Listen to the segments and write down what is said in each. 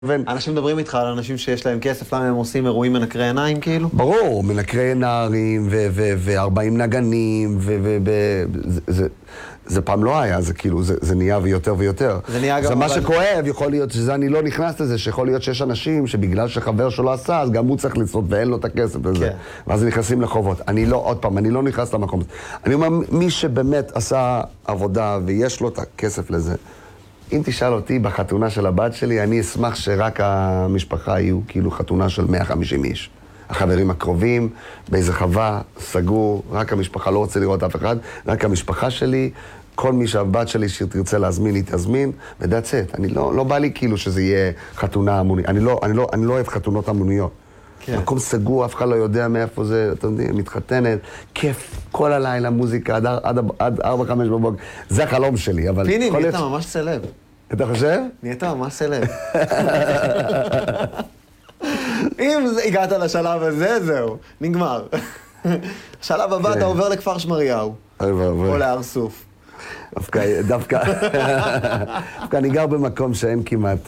אנשים מדברים איתך על אנשים שיש להם כסף, למה הם עושים אירועים מנקרי עיניים כאילו? ברור, מנקרי נערים ו-40 נגנים, זה פעם לא היה, זה כאילו, זה נהיה ויותר ויותר. זה מה שכואב, יכול להיות שזה אני לא נכנס לזה, שיכול להיות שיש אנשים שבגלל שחבר שלו עשה, אז גם הוא צריך לצנות ואין לו את הכסף לזה. ואז נכנסים לחובות. אני לא, עוד פעם, אני לא נכנס למקום הזה. אני אומר, מי שבאמת עשה עבודה ויש לו את הכסף לזה, אם תשאל אותי בחתונה של הבת שלי, אני אשמח שרק המשפחה יהיו כאילו חתונה של 150 איש. החברים הקרובים, באיזה חווה, סגור, רק המשפחה, לא רוצה לראות אף אחד, רק המשפחה שלי, כל מי שהבת שלי שתרצה להזמין, היא תזמין, ו-that's it. אני לא בא לי כאילו שזה יהיה חתונה המונית. אני לא אוהב חתונות המוניות. מקום סגור, אף אחד לא יודע מאיפה זה, אתה יודע, מתחתנת, כיף, כל הלילה, מוזיקה, עד 4-5 בבוקר. זה החלום שלי, אבל... פיני, נהיית ממש סלב. אתה חושב? נהיית ממש סלב. אם הגעת לשלב הזה, זהו, נגמר. השלב הבא אתה עובר לכפר שמריהו. או להר סוף. דווקא אני גר במקום שאין כמעט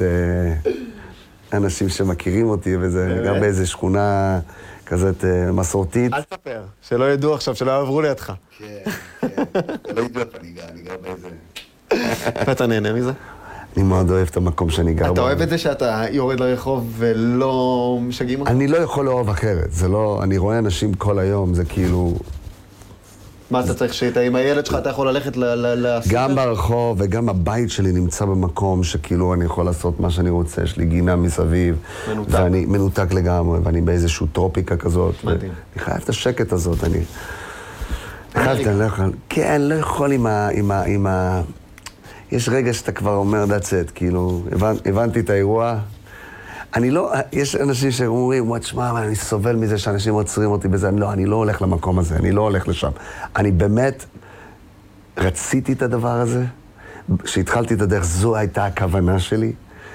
אנשים שמכירים אותי, וזה גר באיזו שכונה כזאת מסורתית. אל תספר, שלא ידעו עכשיו, שלא יעברו לידך. כן, לא ידעו איפה אני גר באיזה... ואתה נהנה מזה? אני מאוד אוהב את המקום שאני גר בו. אתה אוהב את זה שאתה יורד לרחוב ולא משגעים אותך? אני לא יכול לאהוב אחרת, זה לא... אני רואה אנשים כל היום, זה כאילו... מה אתה צריך שאתה עם הילד שלך, אתה יכול ללכת לסופר? גם ברחוב וגם הבית שלי נמצא במקום שכאילו אני יכול לעשות מה שאני רוצה, יש לי גינה מסביב. מנותק. ואני מנותק לגמרי, ואני באיזושהי טרופיקה כזאת. מדהים. אני חייב את השקט הזאת, אני חייב, אני לא יכול... כן, לא יכול עם ה... יש רגע שאתה כבר אומר דצת, כאילו, הבנתי את האירוע. אני לא, יש אנשים שאומרים, וואט שמע, אני סובל מזה שאנשים עוצרים אותי בזה, אני לא הולך למקום הזה, אני לא הולך לשם. אני באמת רציתי את הדבר הזה, כשהתחלתי את הדרך, זו הייתה הכוונה שלי.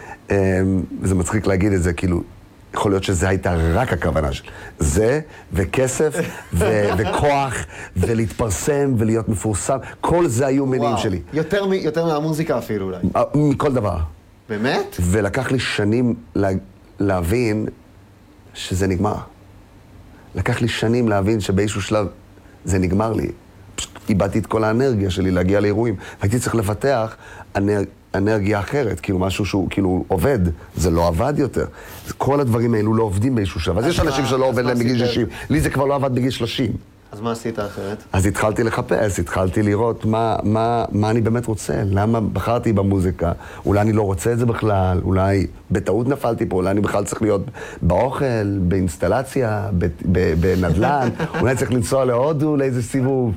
וזה מצחיק להגיד את זה, כאילו, יכול להיות שזה הייתה רק הכוונה שלי. זה, וכסף, וכוח, ולהתפרסם, ולהיות מפורסם, כל זה היו מילים שלי. יותר מהמוזיקה אפילו אולי. מכל דבר. באמת? ולקח לי שנים להבין שזה נגמר. לקח לי שנים להבין שבאיזשהו שלב זה נגמר לי. פשוט איבדתי את כל האנרגיה שלי להגיע לאירועים. הייתי צריך לפתח אנרגיה אחרת, כאילו משהו שהוא כאילו עובד. זה לא עבד יותר. כל הדברים האלו לא עובדים באיזשהו שלב. אז יש אנשים שלא עובד להם בגיל 60. לי זה כבר לא עבד בגיל 30. אז מה עשית אחרת? אז התחלתי לחפש, התחלתי לראות מה אני באמת רוצה, למה בחרתי במוזיקה, אולי אני לא רוצה את זה בכלל, אולי בטעות נפלתי פה, אולי אני בכלל צריך להיות באוכל, באינסטלציה, בנדל"ן, אולי צריך לנסוע להודו לאיזה סיבוב.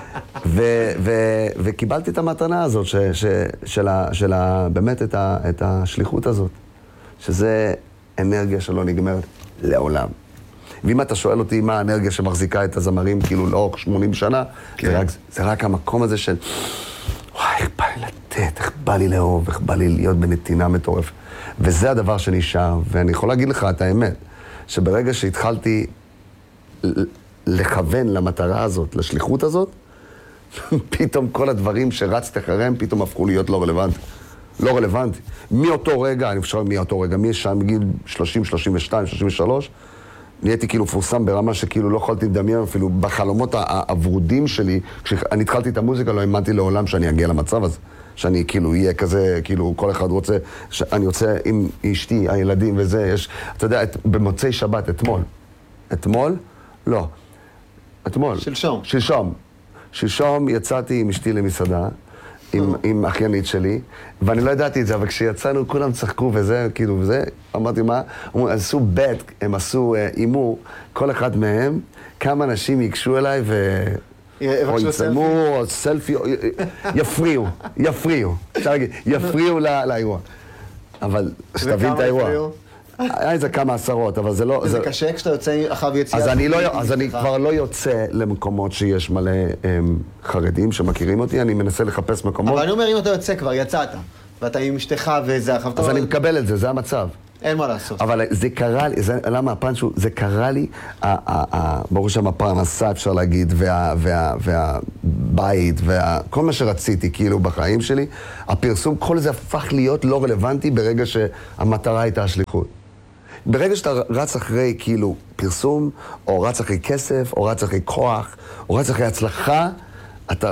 וקיבלתי את המתנה הזאת, של באמת את השליחות הזאת, שזה אנרגיה שלא נגמרת לעולם. ואם אתה שואל אותי מה האנרגיה שמחזיקה את הזמרים כאילו לאורך 80 שנה, זה רק המקום הזה של וואי, איך בא לי לתת, איך בא לי לאהוב, איך בא לי להיות בנתינה מטורף. וזה הדבר שנשאר, ואני יכול להגיד לך את האמת, שברגע שהתחלתי לכוון למטרה הזאת, לשליחות הזאת, פתאום כל הדברים שרצתי אחריהם פתאום הפכו להיות לא רלוונטי. לא רלוונטי. מאותו רגע, אני חושב מאותו רגע, מגיל 30, 32, 33, נהייתי כאילו פורסם ברמה שכאילו לא יכולתי לדמיין אפילו בחלומות הוורודים שלי. כשאני התחלתי את המוזיקה לא האמנתי לעולם שאני אגיע למצב הזה. שאני כאילו אהיה כזה, כאילו כל אחד רוצה, אני רוצה עם אשתי, הילדים וזה, יש, אתה יודע, במוצאי שבת, אתמול? לא. אתמול. שלשום יצאתי עם אשתי למסעדה, עם אחיינית שלי, ואני לא ידעתי את זה, אבל כשיצאנו כולם צחקו וזה, כאילו, וזה, אמרתי מה? הם עשו בט, הם עשו אימור, כל אחד מהם, כמה אנשים ייגשו אליי או יצלמו, או סלפי, יפריעו, אפשר להגיד, יפריעו לאירוע. אבל שתבין את האירוע. היה איזה כמה עשרות, אבל זה לא... זה קשה כשאתה יוצא אחריו יציאה... אז אני כבר לא יוצא למקומות שיש מלא חרדים שמכירים אותי, אני מנסה לחפש מקומות... אבל אני אומר, אם אתה יוצא כבר, יצאת, ואתה עם אשתך וזה... אז אני מקבל את זה, זה המצב. אין מה לעשות. אבל זה קרה לי, למה הפן שהוא... זה קרה לי, ברור שם הפרנסה אפשר להגיד, והבית, וכל מה שרציתי כאילו בחיים שלי, הפרסום, כל זה הפך להיות לא רלוונטי ברגע שהמטרה הייתה השליחות. ברגע שאתה רץ אחרי כאילו פרסום, או רץ אחרי כסף, או רץ אחרי כוח, או רץ אחרי הצלחה, אתה...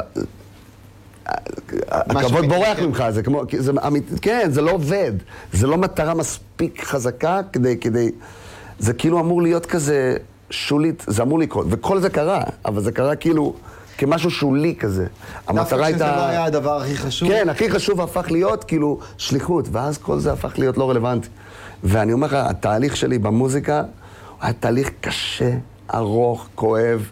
הכבוד בורח ממך, זה כמו... כן, זה לא עובד. זה לא מטרה מספיק חזקה כדי... זה כאילו אמור להיות כזה שולית, זה אמור לקרות. וכל זה קרה, אבל זה קרה כאילו כמשהו שולי כזה. המטרה הייתה... שזה לא היה הדבר הכי חשוב? כן, הכי חשוב הפך להיות כאילו שליחות, ואז כל זה הפך להיות לא רלוונטי. ואני אומר לך, התהליך שלי במוזיקה היה תהליך קשה, ארוך, כואב,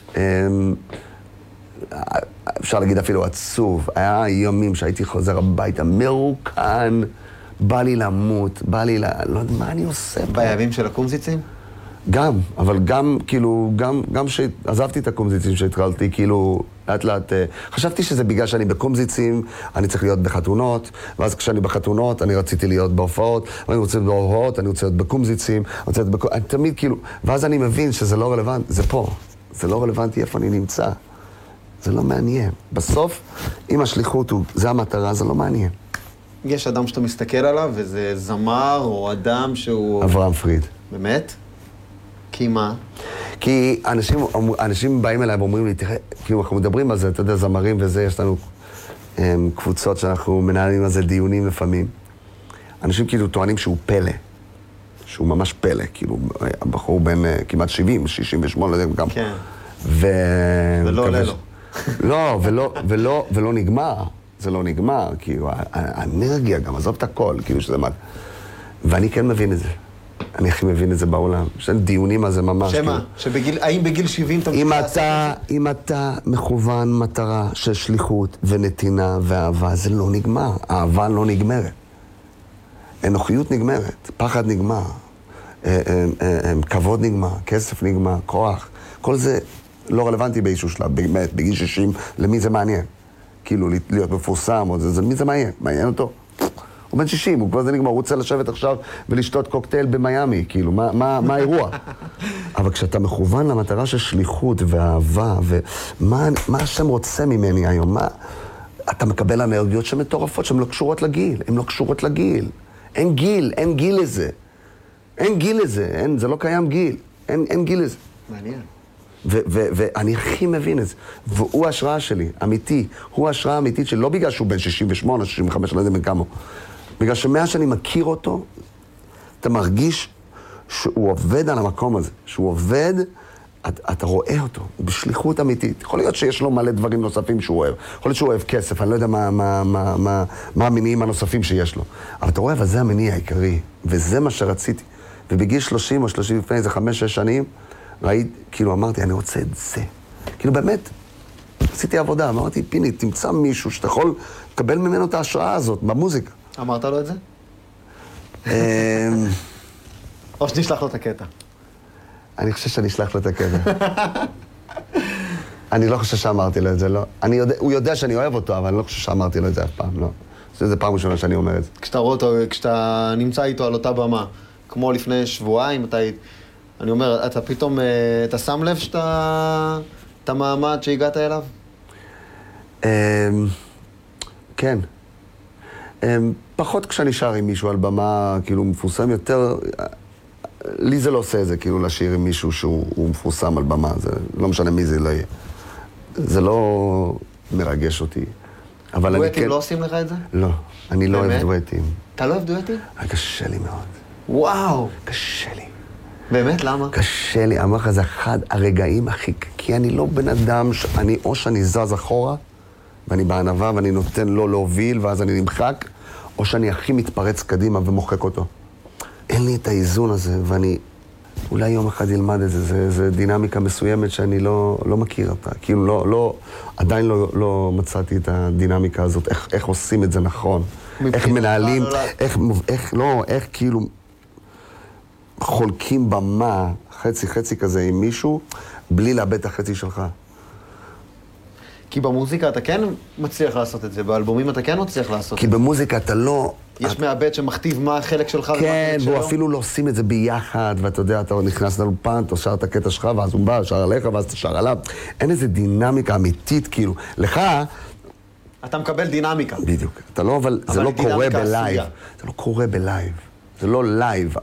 אפשר להגיד אפילו עצוב. היה ימים שהייתי חוזר הביתה, מרוקן, בא לי למות, בא לי לא יודע מה אני עושה. בימים של הקומזיצים? גם, אבל גם, כאילו, גם שעזבתי את הקומזיצים שהתחלתי, כאילו, לאט לאט, חשבתי שזה בגלל שאני בקומזיצים, אני צריך להיות בחתונות, ואז כשאני בחתונות, אני רציתי להיות בהופעות, ואני רוצה להיות בהופעות, אני רוצה להיות בקומזיצים, אני תמיד כאילו, ואז אני מבין שזה לא רלוונטי, זה פה, זה לא רלוונטי איפה אני נמצא, זה לא מעניין. בסוף, אם השליחות הוא, זה המטרה, זה לא מעניין. יש אדם שאתה מסתכל עליו, וזה זמר או אדם שהוא... אברהם פריד. באמת? כי מה? כי אנשים באים אליי ואומרים לי, תראה, כאילו אנחנו מדברים על זה, אתה יודע, זמרים וזה, יש לנו קבוצות שאנחנו מנהלים על זה דיונים לפעמים. אנשים כאילו טוענים שהוא פלא, שהוא ממש פלא, כאילו, הבחור בין כמעט 70, 68, לא יודע גם. כן. ולא עולה לו. לא, ולא נגמר. זה לא נגמר, כאילו, האנרגיה גם, עזוב את הכל, כאילו שזה מה... ואני כן מבין את זה. אני הכי מבין את זה בעולם. יש לנו דיונים על זה ממש. שמה? האם בגיל 70 אתה ממשיך לעשות את זה? אם אתה מכוון מטרה של שליחות ונתינה ואהבה, זה לא נגמר. אהבה לא נגמרת. אנוכיות נגמרת, פחד נגמר, כבוד נגמר, כסף נגמר, כוח. כל זה לא רלוונטי באיזשהו שלב, באמת, בגיל 60, למי זה מעניין? כאילו, להיות מפורסם, או זה, מי זה מעניין? מעניין אותו? הוא בן 60, הוא כבר זה נגמר, הוא רוצה לשבת עכשיו ולשתות קוקטייל במיימי, כאילו, מה האירוע? אבל כשאתה מכוון למטרה של שליחות ואהבה, ומה השם רוצה ממני היום, אתה מקבל אנרגיות שמטורפות, שהן לא קשורות לגיל, הן לא קשורות לגיל. אין גיל לזה. אין גיל לזה, זה לא קיים גיל. אין גיל לזה. מעניין. ואני הכי מבין את זה. והוא ההשראה שלי, אמיתי. הוא ההשראה האמיתית שלי, לא בגלל שהוא בן 68, 65, לא יודע בן כמה. בגלל שמאז שאני מכיר אותו, אתה מרגיש שהוא עובד על המקום הזה. שהוא עובד, אתה רואה אותו, הוא בשליחות אמיתית. יכול להיות שיש לו מלא דברים נוספים שהוא אוהב. יכול להיות שהוא אוהב כסף, אני לא יודע מה המניעים הנוספים שיש לו. אבל אתה רואה, אבל זה המניע העיקרי, וזה מה שרציתי. ובגיל 30 או 30 לפני איזה 5-6 שנים, ראיתי, כאילו אמרתי, אני רוצה את זה. כאילו באמת, עשיתי עבודה, אמרתי, פיני, תמצא מישהו שאתה יכול לקבל ממנו את ההשראה הזאת במוזיקה. אמרת לו את זה? או שנשלח לו את הקטע. אני חושב שאני אשלח לו את הקטע. אני לא חושב שאמרתי לו את זה, לא. הוא יודע שאני אוהב אותו, אבל אני לא חושב שאמרתי לו את זה אף פעם, לא. זה פעם ראשונה שאני אומר את זה. כשאתה רואה אותו, כשאתה נמצא איתו על אותה במה, כמו לפני שבועיים, אני אומר, אתה פתאום, אתה שם לב שאתה מעמד שהגעת אליו? כן. פחות כשאני שר עם מישהו על במה, כאילו מפורסם יותר, לי זה לא עושה את זה, כאילו לשיר עם מישהו שהוא מפורסם על במה, זה לא משנה מי זה לא יהיה. זה לא מרגש אותי. דואטים לא עושים לך את זה? לא, אני לא אוהב דואטים. אתה לא אוהב דואטים? קשה לי מאוד. וואו! קשה לי. באמת? למה? קשה לי, אמר לך, זה אחד הרגעים הכי... כי אני לא בן אדם, או שאני זז אחורה, ואני בענווה ואני נותן לו להוביל, ואז אני נמחק, או שאני הכי מתפרץ קדימה ומוחק אותו. אין לי את האיזון הזה, ואני אולי יום אחד ילמד את זה. זה דינמיקה מסוימת שאני לא מכיר אותה. כאילו עדיין לא מצאתי את הדינמיקה הזאת, איך עושים את זה נכון. איך מנהלים, איך כאילו חולקים במה, חצי כזה עם מישהו, בלי לאבד את החצי שלך. כי במוזיקה אתה כן מצליח לעשות את זה, באלבומים אתה כן מצליח לעשות את זה. כי במוזיקה אתה לא... יש מעבד שמכתיב מה החלק שלך ומה החלק שלו. כן, והוא אפילו לא עושים את זה ביחד, ואתה יודע, אתה נכנס לאולפן, אתה שר את הקטע שלך, ואז הוא בא, שר עליך, ואז אתה שר עליו. אין איזו דינמיקה אמיתית, כאילו. לך... אתה מקבל דינמיקה. בדיוק. אתה לא, אבל זה לא קורה בלייב. זה לא קורה בלייב. זה לא לייב.